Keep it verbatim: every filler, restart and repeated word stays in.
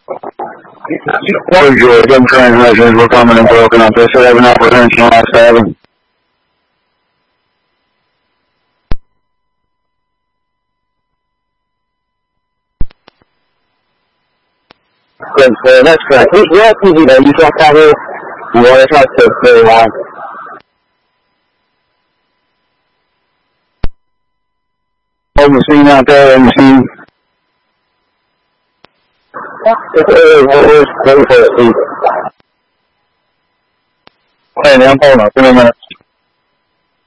What George, them transmissions were coming and broken up. They should have an apprehension last seven. Good, so that's correct. We're at T V though. You saw that here? You want to try to clear one. Old machine out there, machine. It's a ready for it, Steve. Hey, I'm pulling up. Give me a minute.